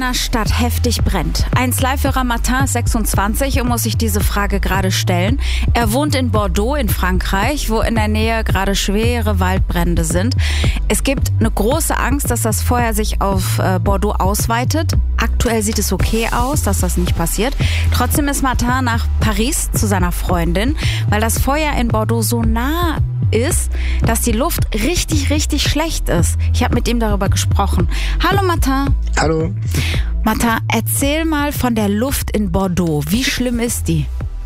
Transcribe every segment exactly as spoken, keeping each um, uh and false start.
einer Stadt heftig brennt. Eins Live-Hörer Martin ist sechsundzwanzig und muss sich diese Frage gerade stellen. Er wohnt in Bordeaux in Frankreich, wo in der Nähe gerade schwere Waldbrände sind. Es gibt eine große Angst, dass das Feuer sich auf äh, Bordeaux ausweitet. Aktuell sieht es okay aus, dass das nicht passiert. Trotzdem ist Martin nach Paris zu seiner Freundin, weil das Feuer in Bordeaux so nah ist, dass die Luft richtig, richtig schlecht ist. Ich habe mit ihm darüber gesprochen. Hallo Martin. Hallo. Martin, erzähl mal von der Luft in Bordeaux. Wie schlimm ist die?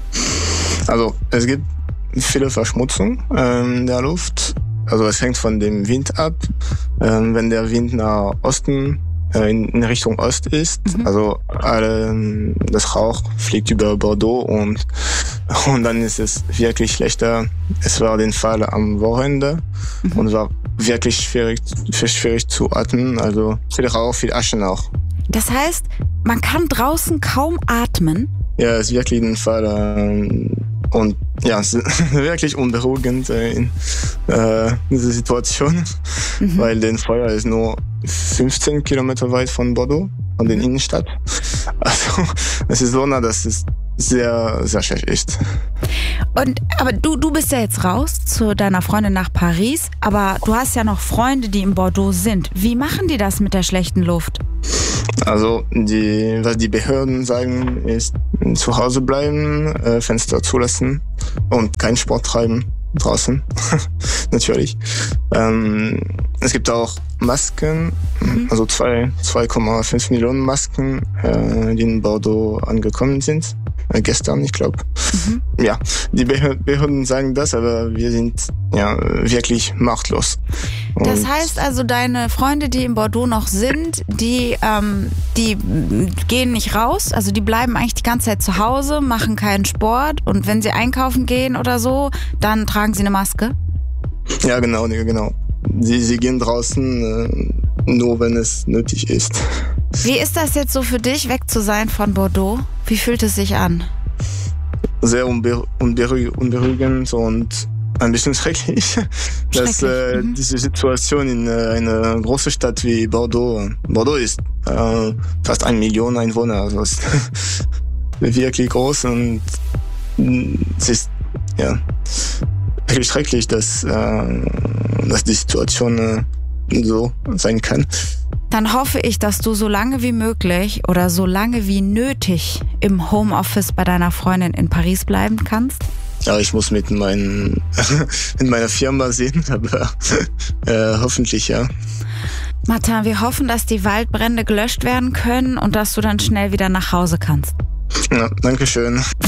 Also es gibt viele Verschmutzung ähm, der Luft. Also es hängt von dem Wind ab. Ähm, wenn der Wind nach Osten In, in Richtung Ost ist. Mhm. Also alle, das Rauch fliegt über Bordeaux und, und dann ist es wirklich schlechter. Es war den Fall am Wochenende mhm. und war wirklich schwierig, schwierig zu atmen. Also viel Rauch, viel Aschen auch. Das heißt, man kann draußen kaum atmen? Ja, es ist wirklich ein Fall. Ähm, Und ja, es ist wirklich unberuhigend äh, in äh, dieser Situation, mhm. weil das Feuer ist nur fünfzehn Kilometer weit von Bordeaux, von der Innenstadt. Also es ist so nah, dass es sehr, sehr schlecht ist. Und, aber du, du bist ja jetzt raus zu deiner Freundin nach Paris, aber du hast ja noch Freunde, die in Bordeaux sind. Wie machen die das mit der schlechten Luft? Also die, was die Behörden sagen, ist zu Hause bleiben, äh, Fenster zulassen und keinen Sport treiben draußen, natürlich. Ähm, es gibt auch Masken, mhm. also zwei Komma fünf Millionen Masken, äh, die in Bordeaux angekommen sind. Äh, gestern, ich glaube. Mhm. Ja, die Behörden sagen das, aber wir sind ja wirklich machtlos. Und das heißt also, deine Freunde, die in Bordeaux noch sind, die, ähm, die gehen nicht raus, also die bleiben eigentlich die ganze Zeit zu Hause, machen keinen Sport und wenn sie einkaufen gehen oder so, dann tragen sie eine Maske? Ja, genau, genau. Sie, sie gehen draußen, äh, nur wenn es nötig ist. Wie ist das jetzt so für dich, weg zu sein von Bordeaux? Wie fühlt es sich an? Sehr unberuhig, unberuhigend und ein bisschen schrecklich, dass äh, mhm. diese Situation in äh, einer großen Stadt wie Bordeaux, Bordeaux ist äh, fast eine Million Einwohner, also ist wirklich groß und es ist ja wirklich schrecklich, dass, äh, dass die Situation äh, so sein kann. Dann hoffe ich, dass du so lange wie möglich oder so lange wie nötig im Homeoffice bei deiner Freundin in Paris bleiben kannst. Ja, ich muss mit, meinen, mit meiner Firma sehen, aber äh, hoffentlich ja. Martin, wir hoffen, dass die Waldbrände gelöscht werden können und dass du dann schnell wieder nach Hause kannst. Ja, danke schön.